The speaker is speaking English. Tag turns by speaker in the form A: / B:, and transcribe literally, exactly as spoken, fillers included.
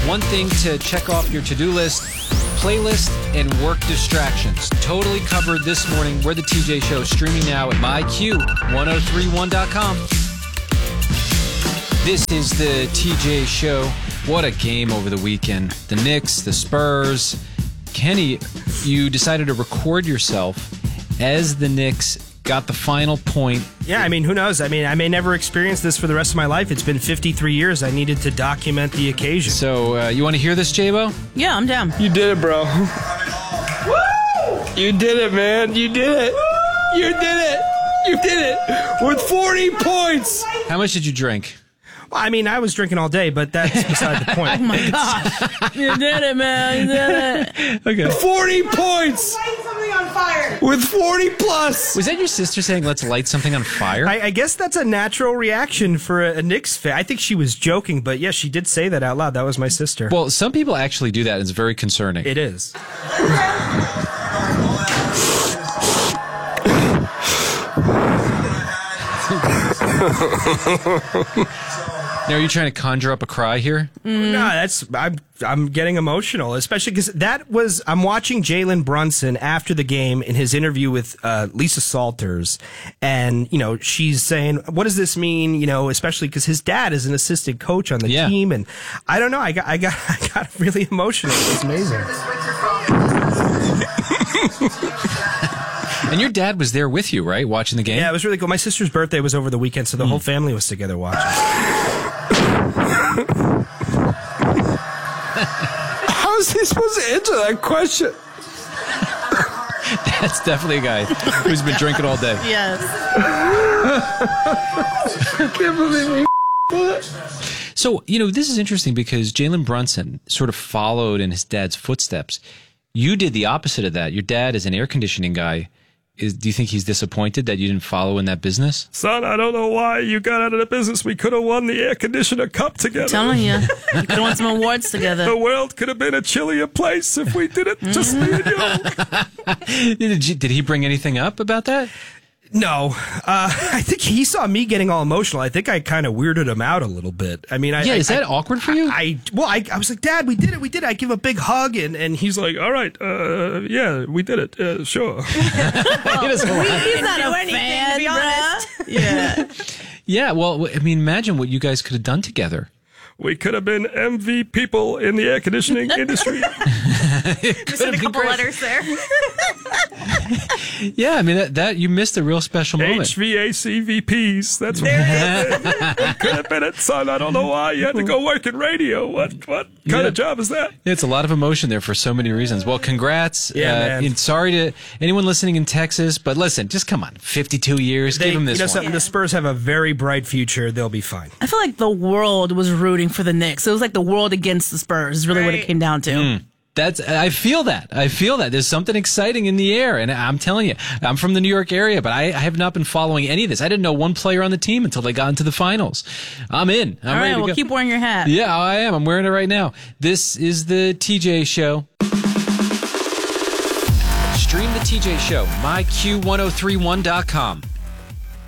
A: One thing to check off your to-do list, playlist and work distractions. Totally covered this morning. We're the T J Show, streaming now at my Q ten thirty-one dot com. This is the T J Show. What a game over the weekend. The Knicks, the Spurs. Kenny, you decided to record yourself as the Knicks got the final point.
B: Yeah, I mean, who knows? I mean, I may never experience this for the rest of my life. It's been fifty-three years. I needed to document the occasion.
A: So, uh, you want to hear this, J-Bo?
C: Yeah, I'm down.
D: You did it, bro. You did it, man. You did it. You did it. You did it. With forty points.
A: How much did you drink?
B: Well, I mean, I was drinking all day, but that's beside the point.
C: Oh, my gosh. You did it, man. You did it.
A: Okay.
D: forty points.
E: Light something on fire.
D: With forty plus.
A: Was that your sister saying, let's light something on fire?
B: I, I guess that's a natural reaction for a, a Knicks fan. I think she was joking, but yeah, she did say that out loud. That was my sister.
A: Well, some people actually do that. It's very concerning.
B: It is.
A: Now, are you trying to conjure up a cry here?
B: Mm. No, that's I'm I'm getting emotional, especially because that was I'm watching Jalen Brunson after the game in his interview with uh, Lisa Salters, and you know she's saying, "What does this mean?" You know, especially because his dad is an assistant coach on the
A: yeah.
B: team, and I don't know, I got I got I got really emotional. It's amazing.
A: And your dad was there with you, right? Watching the game?
B: Yeah, it was really cool. My sister's birthday was over the weekend, so the mm. whole family was together watching.
D: How is he supposed to answer that question?
A: That's definitely a guy who's been drinking all day.
C: Yes.
D: I can't believe he
A: So, you know, this is interesting because Jalen Brunson sort of followed in his dad's footsteps. You did the opposite of that. Your dad is an air conditioning guy. Is, do you think he's disappointed that you didn't follow in that business?
D: Son, I don't know why you got out of the business. We could have won the air conditioner cup together.
C: I'm telling you. You could have won some awards together.
D: The world could have been a chillier place if we did it just me and you.
A: did, you, did he bring anything up about that?
B: No, uh, I think he saw me getting all emotional. I think I kind of weirded him out a little bit. I mean, I,
A: yeah,
B: I,
A: is that
B: I,
A: awkward for you?
B: I, I well, I, I was like, Dad, we did it, we did it. I give a big hug, and, and he's like, all right, uh, yeah, we did it, uh, sure.
C: Well, he's not a
E: anything,
C: fan,
E: to be honest.
C: Yeah,
A: yeah. Well, I mean, imagine what you guys could have done together.
D: We could have been M V people in the air conditioning industry.
E: Missing a couple letters there.
A: Yeah, I mean, that, that you missed a real special moment.
D: H V A C V Ps. That's what we could have been it, son. I don't know why you had to go work in radio. What what kind
A: yeah.
D: of job is that?
A: It's a lot of emotion there for so many reasons. Well, congrats.
B: Yeah,
A: uh,
B: man.
A: And sorry to anyone listening in Texas, but listen, just come on. fifty-two years.
B: They,
A: give them this
B: you know
A: one.
B: something? The Spurs have a very bright future. They'll be fine.
C: I feel like the world was rooting for the Knicks. It was like the world against the Spurs is really
E: Right.
C: what it came down to.
A: Mm. That's. I feel that. I feel that. There's something exciting in the air. And I'm telling you, I'm from the New York area, but I, I have not been following any of this. I didn't know one player on the team until they got into the finals. I'm in. I'm
C: All
A: ready
C: right,
A: to
C: well,
A: go.
C: keep wearing your hat.
A: Yeah, I am. I'm wearing it right now. This is the T J Show. Stream the T J Show, my Q ten thirty-one dot com.